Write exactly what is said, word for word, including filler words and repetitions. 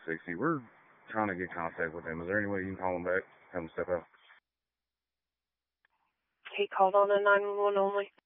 sixty. We're trying to get contact with him. Is there any way you can call him back? Have him step out. He called on a nine one one only.